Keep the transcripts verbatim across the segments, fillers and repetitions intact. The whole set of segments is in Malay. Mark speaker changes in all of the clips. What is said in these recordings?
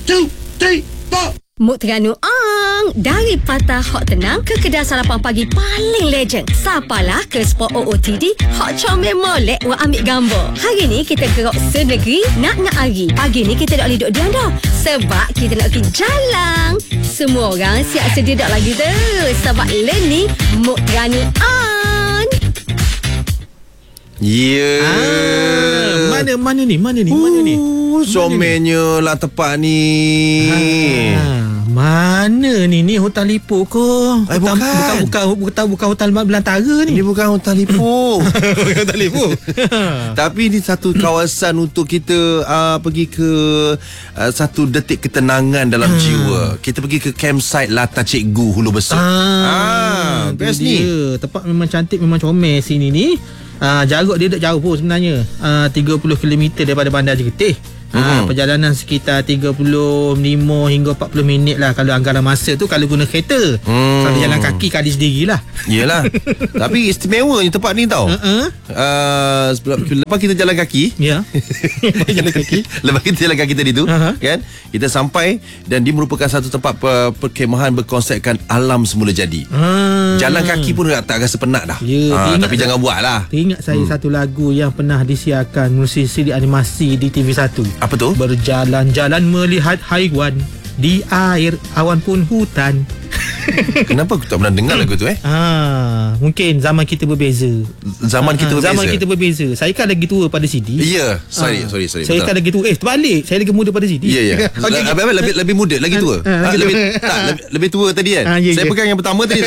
Speaker 1: two, three, four.
Speaker 2: Mood Terengganu Ang. Dari Patah Hot Tenang ke kedai sarapan pagi paling legend. Sapalah ke spot O O T D Hot Comel Molek wa ambil gambar. Hari ni kita gerak senegeri nak nak hari. Pagi ni kita tak boleh duduk diam dah. Sebab kita nak pergi jalan. Semua orang siap sedia dak lagi tu. Sebab le ni Mood Terengganu Ang.
Speaker 3: Ya yeah.
Speaker 1: ah, Mana mana ni Mana ni Mana ni
Speaker 3: Somennya lah tempat ni.
Speaker 1: ah, Mana ni Ni Hutan Lipuk ke?
Speaker 3: Eh, bukan.
Speaker 1: Bukan Bukan Bukan, bukan Hutan Belantara ni.
Speaker 3: Ini bukan Hutan Lipuk.
Speaker 1: Hutan Lipuk.
Speaker 3: Tapi ini satu kawasan untuk kita uh, pergi ke uh, satu detik ketenangan dalam hmm. jiwa. Kita pergi ke campsite Lata Cikgu Hulu Besar.
Speaker 1: Ah,
Speaker 3: ah best ni.
Speaker 1: Tempat memang cantik, memang comel sini ni. Uh, jarak dia tak jauh pun sebenarnya, uh, tiga puluh kilometer daripada Bandar Jegetih. Uh, perjalanan sekitar tiga puluh lima hingga empat puluh minit lah kalau anggaran masa tu kalau guna kereta. hmm. Kalau jalan kaki kali sendirilah.
Speaker 3: Yelah. Tapi istimewanya tempat ni tau. uh-uh. uh, Lepas kita jalan kaki.
Speaker 1: Ya.
Speaker 3: Jalan kaki. Lepas kita jalan kaki tadi tu, uh-huh. kan, kita sampai dan dia merupakan satu tempat per- perkemahan berkonsepkan alam semula jadi. uh. Jalan kaki pun tak rasa penat dah.
Speaker 1: Ya,
Speaker 3: uh, Tapi jangan buat lah.
Speaker 1: Teringat saya hmm. satu lagu yang pernah disiarkan musisi animasi di T V satu.
Speaker 3: Apa tu?
Speaker 1: Berjalan-jalan melihat haiwan di air, awan pun hutan.
Speaker 3: Kenapa aku tak pernah dengar lagu tu eh?
Speaker 1: Ah, mungkin zaman kita berbeza.
Speaker 3: Zaman kita berbeza.
Speaker 1: Zaman kita berbeza. Saya kan lagi tua pada C D.
Speaker 3: Ya, yeah. sorry, ah. sorry, sorry.
Speaker 1: Saya betul. Kan lagi tua. Eh, terbalik. Saya lagi muda pada C D.
Speaker 3: Ya, yeah, ya. Yeah. Okay. Lebih, lebih lebih muda, lagi tua. Ah, ah, lebih tak lebih, lebih tua tadi kan. Ah, yeah, saya yeah. pegang yang pertama tadi tu.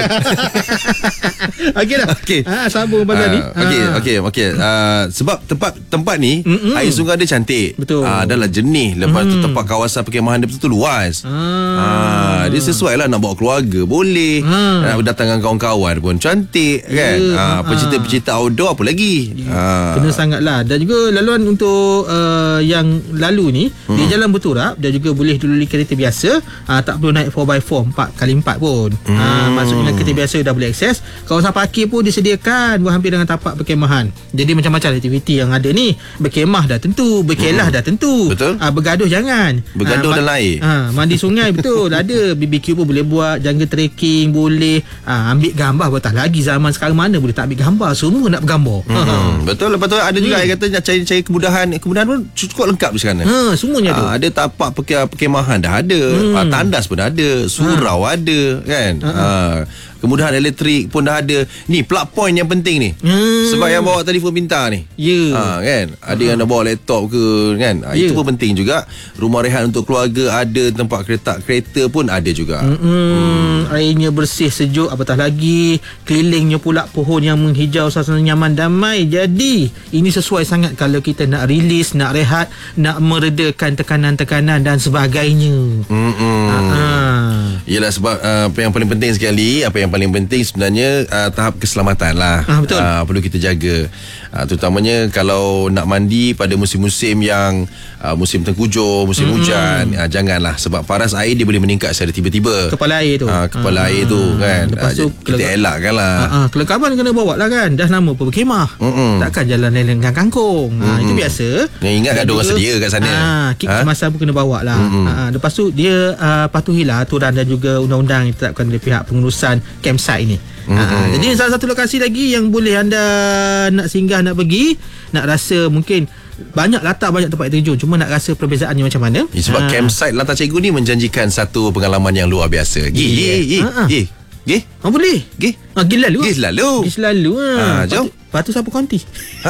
Speaker 3: Okeylah. Okey. Ah, sambung pasal ni. Okey, okey, okey. Sebab tempat tempat ni Mm-mm. air sungai dia cantik.
Speaker 1: Betul.
Speaker 3: Ah, adalah jernih. Lepas mm. tu tempat kawasan perkemahan dia betul-betul luas. Ah. ah, dia sesuai lah nak bawa keluarga boleh. Ah. Nak berdatang dengan kawan-kawan pun cantik kan. Yeah. Ah, pecinta-pecinta outdoor apa lagi.
Speaker 1: Yeah. Ah. Kena sangatlah. Dan juga laluan untuk uh, yang lalu ni hmm. di jalan berturap dan juga boleh duluri kereta biasa. Ah, tak perlu naik four by four empat kali empat pun. Hmm. Ah, maksudnya kereta biasa dah boleh akses. Kawasan parkir pun disediakan berhampir dengan tapak perkemahan. Jadi macam-macam aktiviti yang ada ni. Berkemah dah tentu, berkelah hmm. dah tentu.
Speaker 3: Betul.
Speaker 1: Ah, bergaduh jangan.
Speaker 3: Bergaduh ah, dalam air.
Speaker 1: Ah, mandi sungai betul. Ada B B Q pun boleh buat, jungle trekking boleh, ah, ambil gambar. Betul lagi zaman sekarang mana boleh tak ambil gambar, semua nak bergambar.
Speaker 3: Hmm. Betul. Lepas tu ada juga hmm. yang kata nak cari-cari kemudahan. Kemudahan pun cukup lengkap di sekarang.
Speaker 1: Ha, semuanya ada.
Speaker 3: Ah, ada tapak perkemahan dah ada, hmm. ah, tandas pun ada, surau ha. ada kan. Ha. Ah, kemudahan elektrik pun dah ada. Ni plug point yang penting ni. Hmm. Sebab yang bawa telefon pintar ni.
Speaker 1: Ya. Yeah.
Speaker 3: Ha, kan? Ada ha. yang nak bawa laptop ke kan. Ha, yeah. Itu pun penting juga. Rumah rehat untuk keluarga ada, tempat kereta kereta pun ada juga.
Speaker 1: Hmm. Hmm. Airnya bersih, sejuk, apatah lagi kelilingnya pula pohon yang menghijau, suasana nyaman damai. Jadi ini sesuai sangat kalau kita nak rilis, nak rehat, nak meredakan tekanan-tekanan dan sebagainya.
Speaker 3: Hmm. Ha. Yalah sebab uh, apa yang paling penting sekali, apa yang paling penting sebenarnya uh, tahap keselamatan lah.
Speaker 1: Ah, betul.
Speaker 3: Uh, perlu kita jaga. Uh, terutamanya kalau nak mandi pada musim-musim yang uh, musim tengkujuh, musim mm-hmm. hujan, uh, janganlah sebab paras air dia boleh meningkat secara tiba-tiba.
Speaker 1: Kepala air tu.
Speaker 3: Uh, kepala ah, air tu kan. Lepas tu uh, kita kelega- elakkanlah.
Speaker 1: Ah, ah, kelengkapan kena bawa lah kan. Dah nama pun berkemah. Mm-hmm. Takkan jalan dengan kangkung. Mm-hmm. Ah, itu biasa.
Speaker 3: Yang ingat ada orang sedia kat sana.
Speaker 1: Ah, kit ha? kemasan pun kena bawa lah. Mm-hmm. Ah, lepas tu dia uh, patuhilah aturan dan juga undang-undang yang ditetapkan oleh pihak pengurusan campsite ni. Mm-hmm. Ha, jadi salah satu lokasi lagi yang boleh anda nak singgah, nak pergi, nak rasa mungkin banyak latar, banyak tempat terjun, cuma nak rasa perbezaannya macam mana.
Speaker 3: Ya, sebab ha. campsite Lata Cikgu ni menjanjikan satu pengalaman yang luar biasa. Gi, gi, gi, gi. Gi?
Speaker 1: Oh, boleh.
Speaker 3: Gi?
Speaker 1: Ah, gi lalu.
Speaker 3: Gi selalu.
Speaker 1: Gi selalu. Ha,
Speaker 3: jom.
Speaker 1: Lepas tu siapa konti?
Speaker 3: Ha?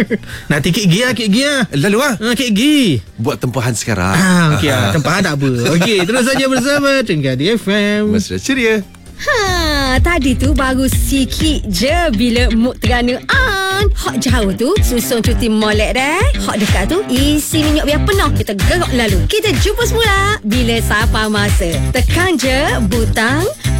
Speaker 1: Nak tiket gi lah, kek gi lah.
Speaker 3: Lalu lah.
Speaker 1: Ha, kek gi.
Speaker 3: Buat tempahan sekarang.
Speaker 1: Ah, okey lah. Tempahan tak apa. Okey, terus saja bersama Tenggadi F M.
Speaker 3: Mesra ceria.
Speaker 2: Ha, tadi tu baru sikit je bila Mood Terengganu Ang. Hak jauh tu susun cuti molek dah. Hak dekat tu isi minyak biar penuh. Kita gerak lalu. Kita jumpa semula bila sapa masa. Tekan je butang